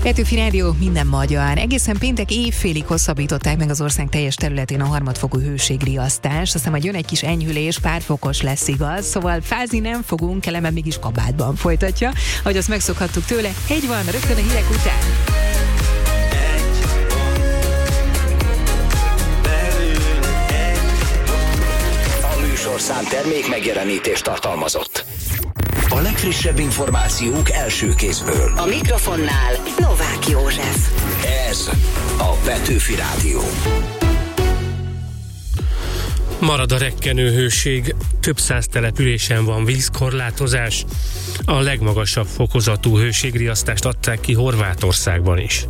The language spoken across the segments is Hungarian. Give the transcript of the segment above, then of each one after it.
Petőfi Rádió, minden magyar. Egészen péntek évfélig hosszabbították meg az ország teljes területén a harmadfokú hőségriasztást, aztán majd jön egy kis enyhülés, pár fokos lesz, igaz, szóval fázni nem fogunk, Kelemen mégis kabátban folytatja, ahogy azt megszokhattuk tőle. Egy van, rögtön a hírek után. A műsorszám termék megjelenítést tartalmazott. A legfrissebb információk első kézből. A mikrofonnál Novák József. Ez a Petőfi Rádió. Marad a rekkenő hőség, több száz településen van vízkorlátozás. A legmagasabb fokozatú hőségriasztást adták ki Horvátországban is.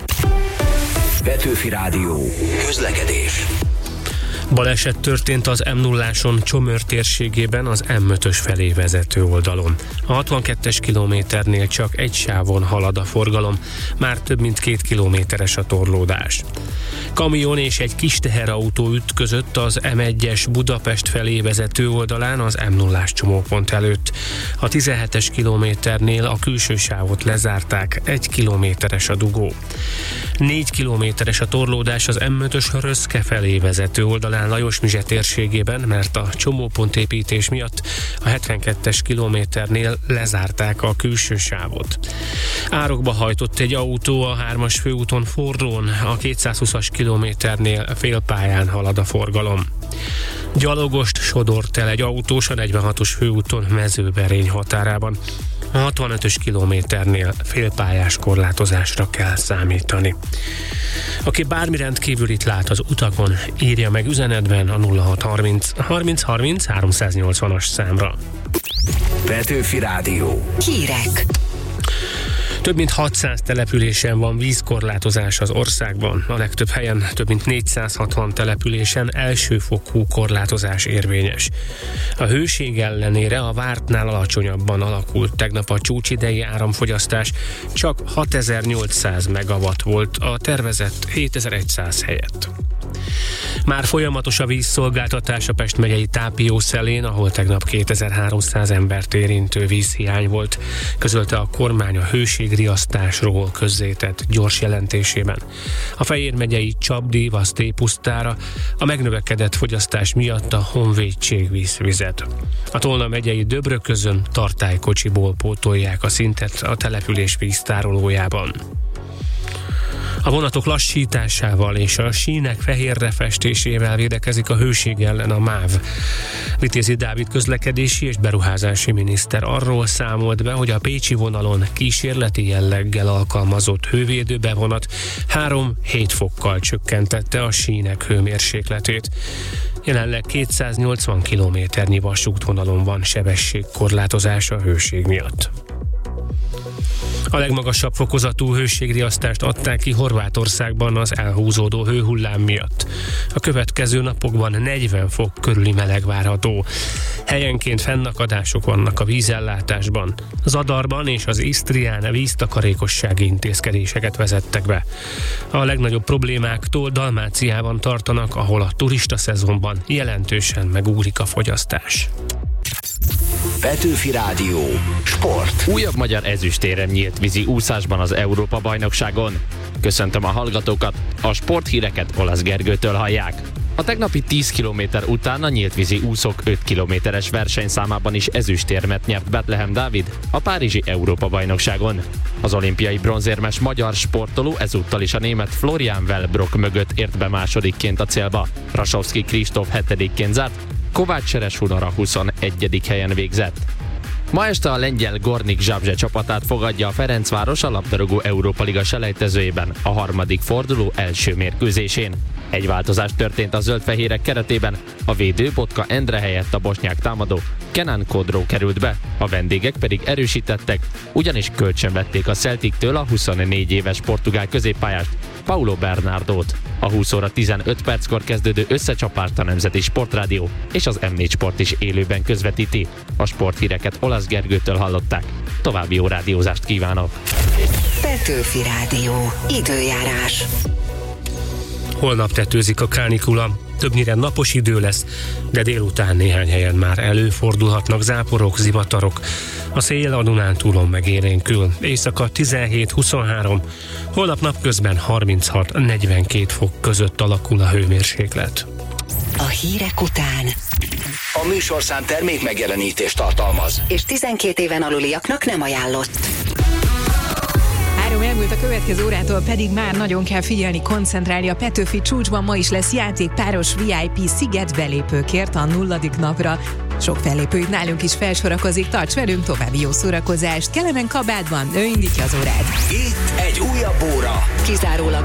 Petőfi Rádió. Közlekedés. Baleset történt az M0-áson Csomör térségében az M5-ös felé vezető oldalon. A 62-es kilométernél csak egy sávon halad a forgalom, már több mint 2 kilométeres a torlódás. Kamion és egy kis teherautó ütközött az M1-es Budapest felé vezető oldalán az M0-ás csomópont előtt. A 17-es kilométernél a külső sávot lezárták, 1 kilométeres a dugó. 4 kilométeres a torlódás az M5-ös Röszke felé vezető oldalán Lajosmizse térségében, mert a csomópontépítés miatt a 72-es kilométernél lezárták a külső sávot. Árokba hajtott egy autó a 3-as főúton forrón, a 220-as kilométernél félpályán halad a forgalom. Gyalogost sodort el egy autós a 46-os főúton Mezőberény határában. A 65-ös kilométernél félpályás korlátozásra kell számítani. Aki bármi rendkívülit lát az utakon, írja meg üzenetben a 0630 30 30 380-as számra. Petőfi Rádió. Hírek. Több mint 600 településen van vízkorlátozás az országban. A legtöbb helyen, több mint 460 településen elsőfokú korlátozás érvényes. A hőség ellenére a vártnál alacsonyabban alakult tegnap a csúcsidei áramfogyasztás, csak 6800 megawatt volt a tervezett 7100 helyett. Már folyamatos a vízszolgáltatás a Pest megyei Tápiószelén, ahol tegnap 2300 embert érintő vízhiány volt, közölte a kormány a hőségriasztásról közzétett gyors jelentésében. A Fejér megyei Csapdi, Vaszté pusztára a megnövekedett fogyasztás miatt a Honvédség visz vizet. A Tolna megyei Döbröközön tartálykocsiból pótolják a szintet a település víztárolójában. A vonatok lassításával és a sínek fehérre festésével védekezik a hőség ellen a MÁV. Vitézi Dávid közlekedési és beruházási miniszter arról számolt be, hogy a pécsi vonalon kísérleti jelleggel alkalmazott hővédőbevonat 3-7 fokkal csökkentette a sínek hőmérsékletét. Jelenleg 280 kilométernyi vasútvonalon van sebességkorlátozás a hőség miatt. A legmagasabb fokozatú hőségriasztást adták ki Horvátországban az elhúzódó hőhullám miatt. A következő napokban 40 fok körüli meleg várható. Helyenként fennakadások vannak a vízellátásban. Zadarban és az Isztrián víztakarékossági intézkedéseket vezettek be. A legnagyobb problémáktól Dalmáciában tartanak, ahol a turista szezonban jelentősen megugrik a fogyasztás. Petőfi Rádió. Sport. Újabb magyar ezüstérem nyílt vízi úszásban az Európa-bajnokságon. Köszöntöm a hallgatókat, a sporthíreket Olasz Gergőtől hallják. A tegnapi 10 km után a nyíltvízi úszók 5 kilométeres versenyszámában is ezüstérmet nyert Betlehem Dávid a párizsi Európa-bajnokságon. Az olimpiai bronzérmes magyar sportoló ezúttal is a német Florian Wellbrock mögött ért be másodikként a célba. Rasowski Kristóf 7-ként zárt, Kovács Seres-Hunor a 21. helyen végzett. Ma este a lengyel Gornik Zabrze csapatát fogadja a Ferencváros a labdarúgó Európa Liga selejtezőjében a harmadik forduló első mérkőzésén. Egy változás történt a zöldfehérek keretében, a védő Botka Endre helyett a bosnyák támadó Kenan Kodró került be, a vendégek pedig erősítettek, ugyanis kölcsönvették a Celtiktől a 24 éves portugál középpályást, Paulo Bernardót. A 20 óra 15 perckor kezdődő összecsapást a Nemzeti Sportrádió és az M4 Sport is élőben közvetíti. A sporthíreket Olasz Gergőtől hallották. További jó rádiózást kívánok! Petőfi Rádió. Időjárás. Holnap tetőzik a kánikula. többnyire napos idő lesz, de délután néhány helyen már előfordulhatnak záporok, zivatarok. A szél a Dunántúlon megélénkül. Éjszaka 17-23, holnap napközben 36-42 fok között alakul a hőmérséklet. A hírek után. A műsorszám termék megjelenítést tartalmaz. És 12 éven aluliaknak nem ajánlott. 3 elmúlt, a következő órától pedig már nagyon kell figyelni, koncentrálni. A Petőfi Csúcsban ma is lesz játék páros VIP Sziget belépőkért a 0. napra. Sok fellépő itt nálunk is felsorakozik, tarts velünk, további jó szórakozást. Kelemen kabátban, ő indítja az órát. Itt egy újabb óra. Kizárólag